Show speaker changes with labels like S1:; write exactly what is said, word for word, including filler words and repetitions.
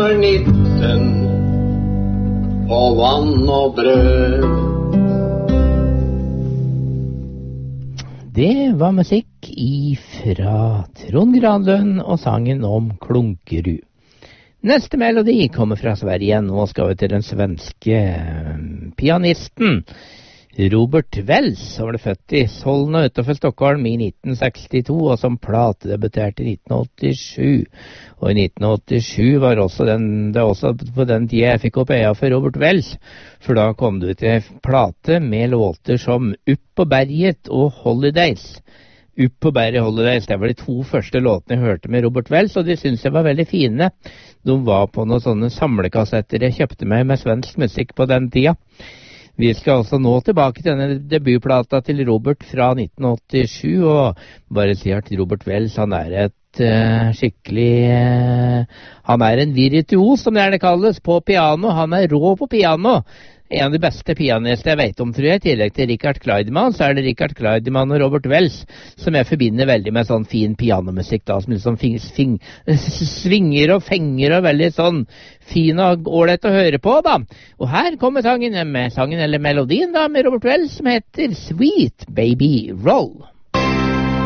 S1: nummer nitten på vann og brød.
S2: Det var musikk ifra Trond Granlund og sangen om Klunkerud. Neste melodi kommer fra Sverige. Nå skal vi til den svenske pianisten Robert Wells, som ble født i Solna utenfor Stockholm i nitten sekstito, og som platedebuterte i nitten åttisju. Og i nitten åttisju var også den, det også på den tida jeg fikk opp øya for Robert Wells, for da kom det ut en plate med låter som Upp på berget og Holidays. Upp på berget og Holidays, det var de to første låtene jeg hørte med Robert Wells, og de synes jeg var veldig fine. De var på noen sånne samlekassetter jeg kjøpte meg med svensk musikk på den tida. Vi skal også nå tilbake til denne debutplata til Robert fra nitten åttisju, og bare si at Robert Wells, han er et uh, skikkelig uh, han er en virtuos, som det gjerne kalles, på piano. Han er rå på piano. En av de beste pianister jeg vet om, tror jeg, i tillegg til Richard Clayderman, så er det Richard Clayderman og Robert Wells, som jeg forbinder veldig med sånn fin pianomusikk, da, som liksom fing, fing, svinger og fenger og veldig sånn fin og ålreit å høre på, da. Og her kommer sangen, med sangen eller melodien da, med Robert Wells, som heter Sweet Baby Roll.